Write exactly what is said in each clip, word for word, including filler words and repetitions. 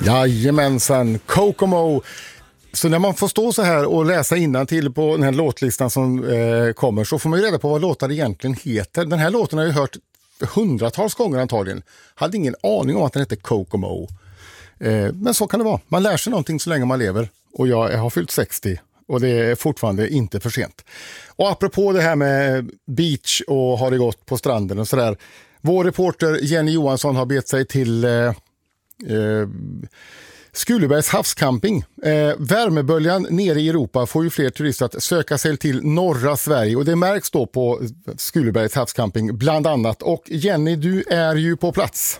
Jajamensan, Kokomo. Så när man får stå så här och läsa innantill på den här låtlistan som eh, kommer, så får man ju reda på vad låtar egentligen heter. Den här låten har jag hört hundratals gånger antagligen. Hade ingen aning om att den hette Kokomo. Eh, men så kan det vara. Man lär sig någonting så länge man lever. Och jag, jag har fyllt sextio och det är fortfarande inte för sent. Och apropå det här med beach och har det gått på stranden och sådär. Vår reporter Jenny Johansson har bet sig till eh, eh, Skulebergs havscamping. Eh, värmeböljan nere i Europa får ju fler turister att söka sig till norra Sverige. Och det märks då på Skulebergs havscamping bland annat. Och Jenny, du är ju på plats.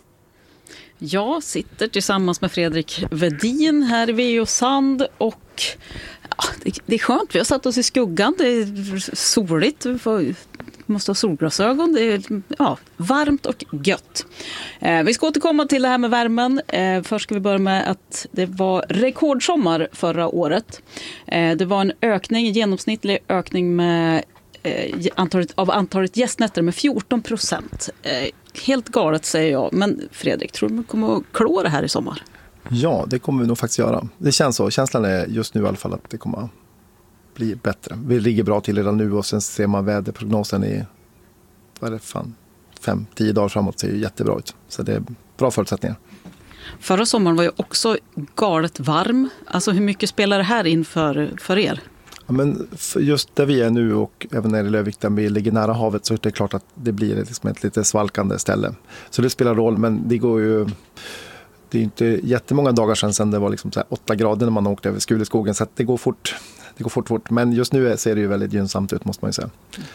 Jag sitter tillsammans med Fredrik Vedin här i Veosand och ja, det, det är skönt. Vi har satt oss i skuggan. Det är soligt. Vi får, måste ha solglasögon. Det är ja, varmt och gött. Eh, vi ska återkomma till det här med värmen. Eh, först ska vi börja med att det var rekordsommar förra året. Eh, det var en ökning, en genomsnittlig ökning med eh, antalet, av antalet gästnätter med fjorton procent. Eh, helt galet säger jag. Men Fredrik, tror du man kommer att klå det här i sommar? Ja, det kommer vi nog faktiskt göra. Det känns så. Känslan är just nu i alla fall att det kommer att bli bättre. Vi ligger bra till redan nu och sen ser man väderprognosen i vad är det fan, fem, tio dagar framåt ser ju jättebra ut. Så det är bra förutsättningar. Förra sommaren var ju också galet varm. Alltså hur mycket spelar det här in för, för er? Ja, men just där vi är nu och även när i Lövvik där vi ligger nära havet så är det klart att det blir liksom ett lite svalkande ställe. Så det spelar roll, men det går ju... Det är inte jättemånga dagar sedan, sedan det var liksom så här åtta grader när man åkte över Skuleskogen, så att det går fort. Det går fort, fort. Men just nu ser det ju väldigt gynnsamt ut, måste man ju säga.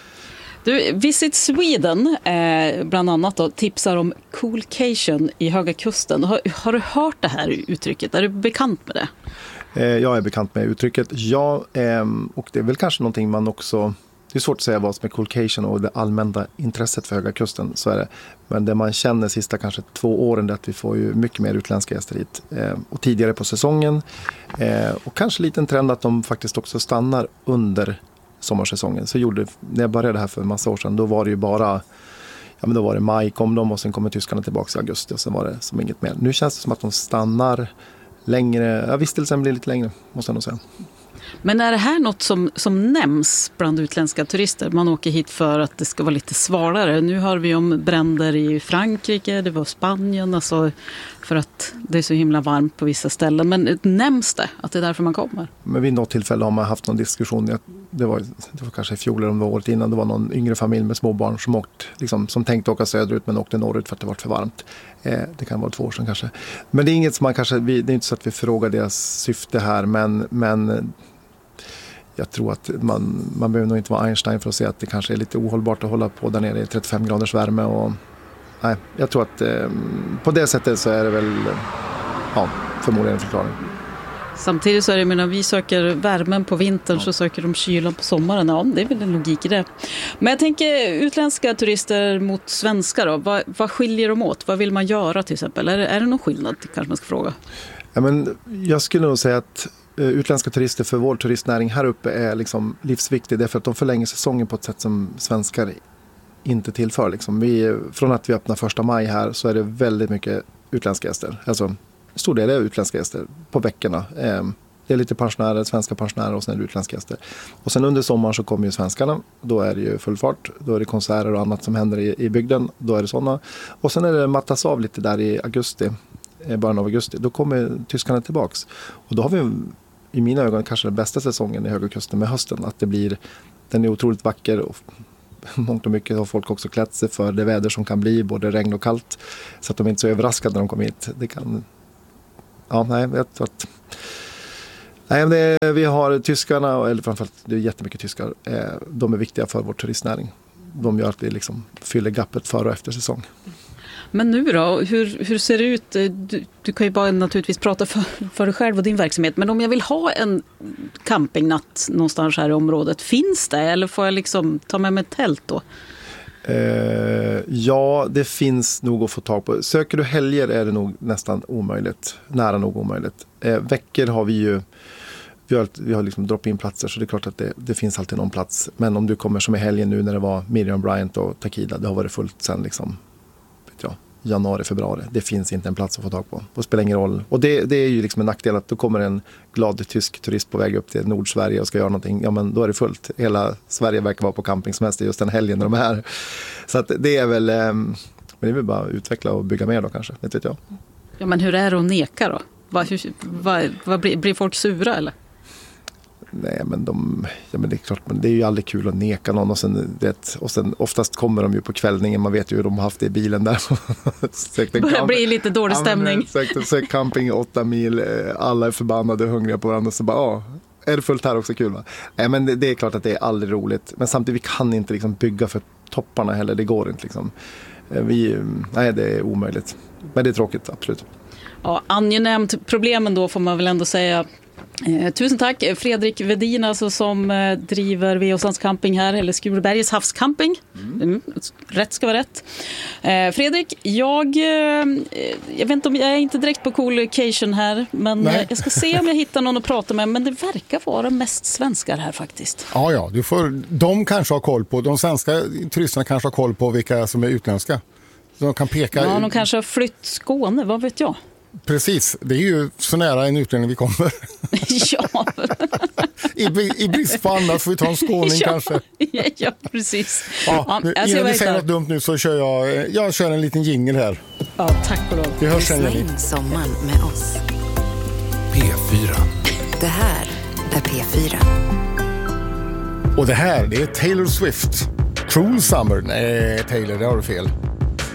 Du, Visit Sweden eh, bland annat då, tipsar om Coolcation i Höga Kusten. Har, har du hört det här uttrycket? Är du bekant med det? Eh, jag är bekant med uttrycket, ja. Eh, och det är väl kanske någonting man också... Det är svårt att säga vad som är Coolcation och det allmänna intresset för Höga Kusten, så är det. Men det man känner sista kanske två åren är att vi får ju mycket mer utländska gäster hit. Eh, och tidigare på säsongen. Eh, och kanske lite en trend att de faktiskt också stannar under sommarsäsongen. Så gjorde, när jag började här för en massa år sedan, då var det ju bara... Ja, men då var det maj kom de och sen kommer tyskarna tillbaka i augusti och sen var det som inget mer. Nu känns det som att de stannar längre. Ja, vistelsen blir lite längre, måste jag nog säga. Men är det här något som, som nämns bland utländska turister? Man åker hit för att det ska vara lite svalare. Nu hör vi om bränder i Frankrike, det var Spanien, alltså för att det är så himla varmt på vissa ställen. Men nämns det att det är därför man kommer? Men vid något tillfälle har man haft någon diskussion. Det var, det var kanske i fjol eller om det var året innan. Det var någon yngre familj med små barn som, åkt, liksom, som tänkte åka söderut men åkte norrut för att det var för varmt. Eh, det kan vara två år sedan kanske. Men det är inget som man kanske, vi, det är inte så att vi frågar deras syfte här, men, men jag tror att man, man behöver nog inte vara Einstein för att se att det kanske är lite ohållbart att hålla på där nere i trettiofem graders värme. Och, nej, jag tror att eh, på det sättet så är det väl ja, förmodligen en förklaring. Samtidigt så är det, jag menar, vi söker värmen på vintern, ja. Så söker de kylan på sommaren. Ja, det är väl en logik i det. Men jag tänker utländska turister mot svenskar då. Vad, vad skiljer de åt? Vad vill man göra till exempel? Är, är det någon skillnad, kanske man ska fråga? Ja, men jag skulle nog säga att utländska turister för vår turistnäring här uppe är liksom livsviktig. Därför att de förlänger säsongen på ett sätt som svenskar inte tillför. Liksom. Vi, från att vi öppnar första maj här så är det väldigt mycket utländska gäster. Alltså stor del är utländska gäster på veckorna. Det är lite pensionärer, svenska pensionärer och sen är det utländska gäster. Och sen under sommaren så kommer ju svenskarna. Då är det ju full fart. Då är det konserter och annat som händer i, i bygden. Då är det sådana. Och sen är det mattas av lite där i augusti. Början av augusti. Då kommer tyskarna tillbaks. Och då har vi i mina ögon kanske den bästa säsongen i Höga Kusten med hösten. Att det blir, den är otroligt vacker och mångt och mycket har folk också klätt sig för det väder som kan bli, både regn och kallt. Så att de är inte så överraskade när de kommer hit. Det kan... Ja, nej, jag vet att... Nej, det är, vi har tyskarna, eller framförallt det är jättemycket tyskar. Eh, de är viktiga för vår turistnäring. De gör att vi liksom fyller gappet före och efter säsong. Men nu då, hur, hur ser det ut? Du, du kan ju bara naturligtvis prata för, för dig själv och din verksamhet. Men om jag vill ha en campingnatt någonstans här i området, finns det? Eller får jag liksom ta med mig ett tält då? Eh, ja, det finns nog att få tag på. Söker du helger är det nog nästan omöjligt. Nära nog omöjligt. Eh, veckor har vi ju... Vi har, vi har liksom drop-in-platser, så det är klart att det, det finns alltid någon plats. Men om du kommer som i helgen nu när det var Miriam Bryant och Takida, det har varit fullt sen liksom... Ja, januari, februari. Det finns inte en plats att få tag på. Det spelar ingen roll. Och det, det är ju liksom en nackdel att då kommer en glad tysk turist på väg upp till Nordsverige och ska göra någonting. Ja, men då är det fullt. Hela Sverige verkar vara på campingsemester just den helgen när de är här. Så att det är väl, men det är väl bara utveckla och bygga mer då kanske, det vet jag. Ja, men hur är det att neka då? Vad, hur, vad, vad blir, blir folk sura eller? Nej, men de, ja, men det är klart, men det är ju aldrig kul att neka någon och sen, det, och sen oftast kommer de ju på kvällningen, man vet ju hur de har haft det i bilen där. Det börjar bli lite dålig stämning. Ja, men, så camping åtta mil, alla är förbannade och hungriga på varandra, så bara, ja, är det fullt här också kul va? Nej, men det, det är klart att det är aldrig roligt, men samtidigt vi kan inte liksom bygga för topparna heller, det går inte liksom. Vi, nej, det är omöjligt, men det är tråkigt, absolut. Ja, angenämt problemen då får man väl ändå säga. Eh, tusen tack Fredrik Wedin alltså, som eh, driver V O Sands camping här, eller Skurebergets havscamping. Mm. Mm, rätt ska vara rätt. Eh, Fredrik, jag, eh, jag vet inte om jag är inte direkt på cool occasion här, men eh, jag ska se om jag hittar någon att prata med, men det verkar vara mest svenskar här faktiskt. Ja, ja, du får, de kanske har koll på, de svenska turisterna kanske har koll på vilka som är utländska. Så de kan peka. Ja, de kanske har flytt Skåne, vad vet jag. Precis, det är ju så nära en utlänning vi kommer. Ja. I, I brist på annat får vi ta en skåning ja, kanske. Ja, ja precis. Ja, nu, ja, innan vi säger något dumt nu så kör jag, jag kör en liten jingle här. Ja, tack och lov. Vi hörs sen, Jenny. Lyssna in sommaren med oss. P fyra. Det här är P fyra. Och det här, det är Taylor Swift. Cruel Summer. Nej, Taylor, det har du fel.